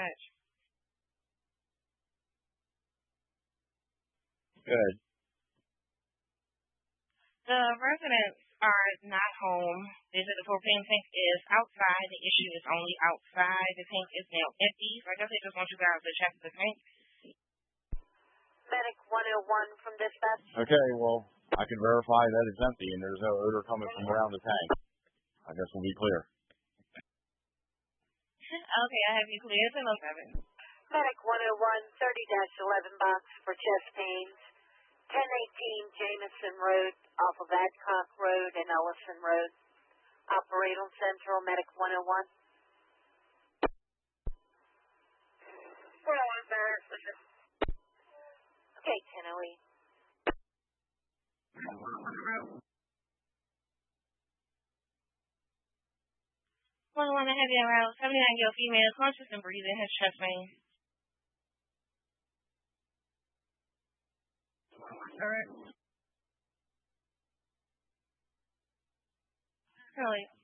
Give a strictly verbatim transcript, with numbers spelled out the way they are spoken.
much. Good. The residents are not home. They said the propane tank is outside. The issue is only outside. The tank is now empty. So I guess they just want you guys to check the tank. Medic one oh one from dispatch. Okay, well, I can verify that it's empty and there's no odor coming from around the tank. I guess we'll be clear. Okay, I have you clear to no seven. Medic one oh one, thirty dash eleven box for chest pains. ten eighteen Jameson Road off of Adcock Road and Ellison Road. Operate on Central, Medic one oh one. one oh one, Barrett, listen. Okay, ten oh eight. One one to have you around seventy-nine year old female, conscious and breathing, has chest pain. Alright. Really?